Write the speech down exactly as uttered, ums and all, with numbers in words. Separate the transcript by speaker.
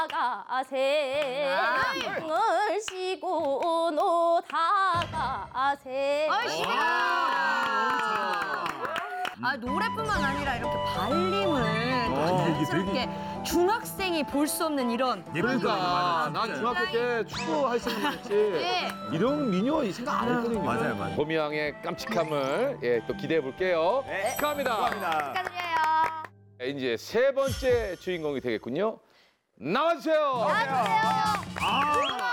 Speaker 1: 가세 을 쉬고 노다가세.
Speaker 2: 아, 노래뿐만 아니라 이렇게 발림을 자연스럽게 중학생이 볼 수 없는 이런.
Speaker 3: 그러니까 난 중학교 때 축구 할 생각했지.
Speaker 2: 예.
Speaker 3: 이런 미녀 이 생각 안 했거든요.
Speaker 4: 맞아요, 맞아요.
Speaker 3: 봄이양의 깜찍함을 예, 또 기대해 볼게요. 축하합니다.
Speaker 2: 축하드려요.
Speaker 3: 이제 세 번째 주인공이 되겠군요. 나와주세요.
Speaker 2: 안녕하세요.
Speaker 4: 아,